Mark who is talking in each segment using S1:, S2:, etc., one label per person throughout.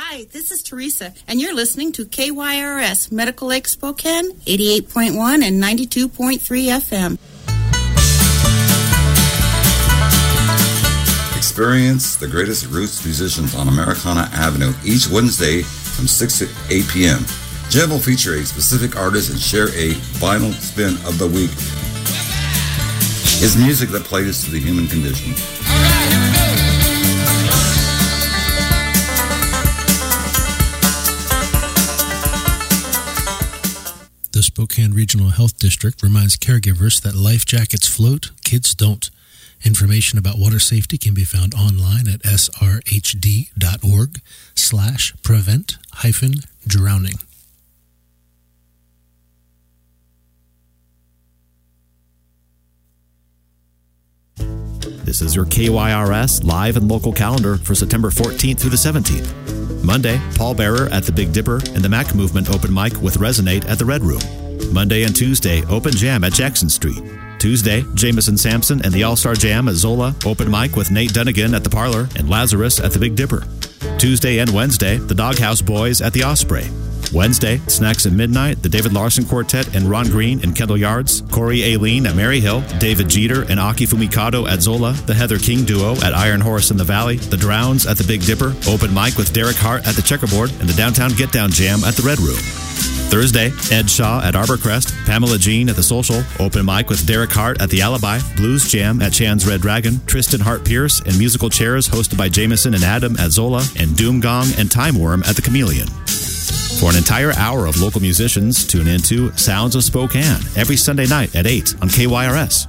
S1: Hi, this is Teresa, and you're listening to KYRS Medical Lake Spokane, 88.1 and 92.3 FM.
S2: Experience the greatest roots musicians on Americana Avenue each Wednesday from 6 to 8 p.m. Jim will feature a specific artist and share a vinyl spin of the week. It's music that plays to the human condition.
S3: The Spokane Regional Health District reminds caregivers that life jackets float, kids don't. Information about water safety can be found online at srhd.org/prevent-drowning.
S4: This is your KYRS live and local calendar for September 14th through the 17th. Monday, Paul Bearer at the Big Dipper and the Mac Movement open mic with Resonate at the Red Room. Monday and Tuesday, Open Jam at Jackson Street. Tuesday, Jameson Sampson and the All-Star Jam at Zola, open mic with Nate Dunnigan at the Parlor and Lazarus at the Big Dipper. Tuesday and Wednesday, the Doghouse Boys at the Osprey. Wednesday, Snacks at Midnight, the David Larson Quartet and Ron Green in Kendall Yards, Corey Aileen at Maryhill, David Jeter and Aki Fumikado at Zola, the Heather King Duo at Iron Horse in the Valley, the Drowns at the Big Dipper, open mic with Derek Hart at the Checkerboard, and the Downtown Get Down Jam at the Red Room. Thursday, Ed Shaw at Arborcrest, Pamela Jean at the Social, open mic with Derek Hart at the Alibi, Blues Jam at Chan's Red Dragon, Tristan Hart Pierce and musical chairs hosted by Jameson and Adam at Zola, and Doom Gong and Time Worm at the Chameleon. For an entire hour of local musicians, tune into Sounds of Spokane every Sunday night at 8 on KYRS.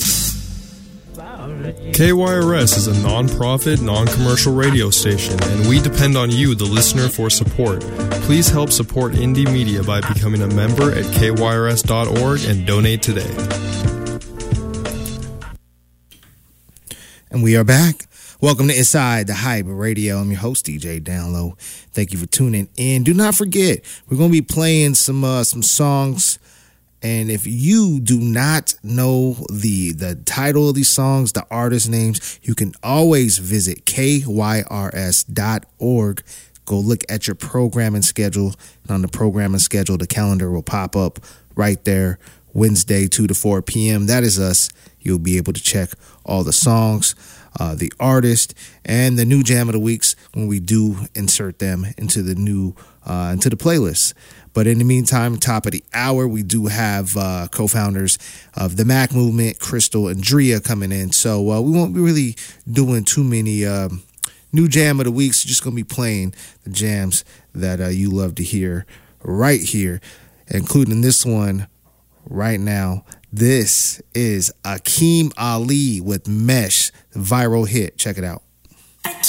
S5: KYRS is a non-profit, non-commercial radio station, and we depend on you, the listener, for support. Please help support indie media by becoming a member at kyrs.org and donate today.
S6: And we are back. Welcome to Inside the Hype Radio. I'm your host, DJ Download. Thank you for tuning in. Do not forget, we're going to be playing some songs. And if you do not know the title of these songs, the artist names, you can always visit kyrs.org. Go look at your programming schedule. And on the programming schedule, the calendar will pop up right there. Wednesday, 2 to 4 p.m. That is us. You'll be able to check all the songs, the artist, and the new Jam of the Weeks when we do insert them into the new into the playlist. But in the meantime, top of the hour, we do have co-founders of the Mac Movement, Crystal and Drea, coming in. So we won't be really doing too many new Jam of the Weeks. Just going to be playing the jams that you love to hear right here, including this one right now. This is Akeem Ali with Mesh, the viral hit. Check it out.